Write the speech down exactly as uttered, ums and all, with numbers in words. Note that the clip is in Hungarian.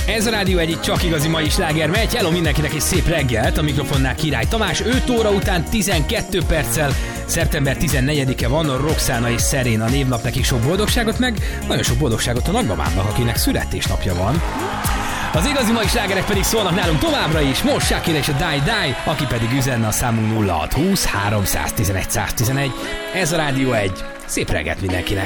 Ez a Rádió egy csak igazi mai sláger megy. Hello mindenkinek, és szép reggelt. A mikrofonnál Király Tamás. öt óra után tizenkét perccel, szeptember tizennegyedike van, a Roxana és Szeréna névnap, nekik sok boldogságot, meg nagyon sok boldogságot a nagymamámnak, akinek születésnapja van. Az igazi mai slágerek pedig szólnak nálunk továbbra is, most Shakira és a Die Die, aki pedig üzenne a számunk nulla hat húsz háromszáztizenegy száztizenegy. Ez a Rádió egy. Szép reggelt mindenkinek!